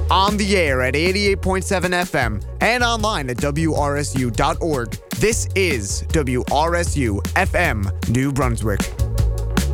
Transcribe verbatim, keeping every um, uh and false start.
on the air at eighty-eight point seven F M and online at W R S U dot org. This is W R S U F M New Brunswick.